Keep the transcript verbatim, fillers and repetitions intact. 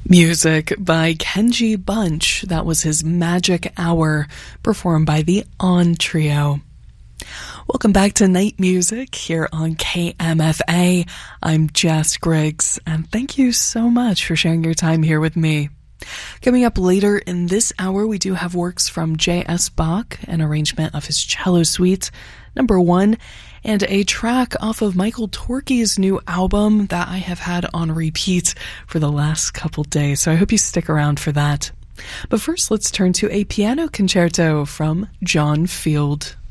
Music by Kenji Bunch. That was his Magic Hour, performed by the On Trio. Welcome back to Night Music here on K M F A. I'm Jess Griggs, and thank you so much for sharing your time here with me. Coming up later in this hour, we do have works from J S. Bach, an arrangement of his cello suite, number one, and a track off of Michael Torke's new album that I have had on repeat for the last couple days, so I hope you stick around for that. But first, let's turn to a piano concerto from John Field.